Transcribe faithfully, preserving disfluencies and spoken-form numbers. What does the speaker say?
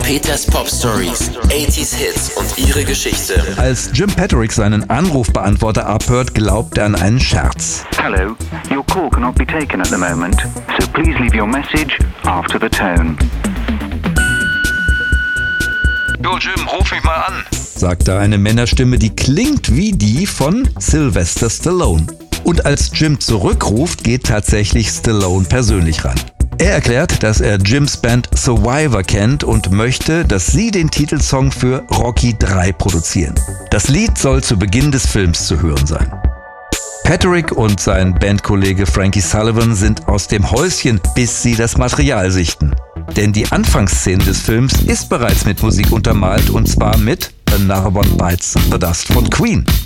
Peters Pop Stories, achtziger Hits und ihre Geschichte. Als Jim Patrick seinen Anrufbeantworter abhört, glaubt er an einen Scherz. Hello, your call cannot be taken at the moment, so please leave your message after the tone. Jo Jim, ruf mich mal an, sagt da eine Männerstimme, die klingt wie die von Sylvester Stallone. Und als Jim zurückruft, geht tatsächlich Stallone persönlich ran. Er erklärt, dass er Jims Band Survivor kennt und möchte, dass sie den Titelsong für Rocky drei produzieren. Das Lied soll zu Beginn des Films zu hören sein. Patrick und sein Bandkollege Frankie Sullivan sind aus dem Häuschen, bis sie das Material sichten. Denn die Anfangsszene des Films ist bereits mit Musik untermalt, und zwar mit Another One Bites the Dust von Queen.